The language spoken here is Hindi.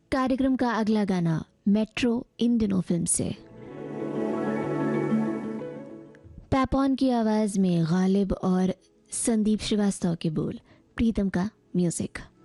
कार्यक्रम का अगला गाना मेट्रो इन दिनों फिल्म से। पैपॉन की आवाज में गालिब और संदीप श्रीवास्तव के बोल, प्रीतम का म्यूजिक।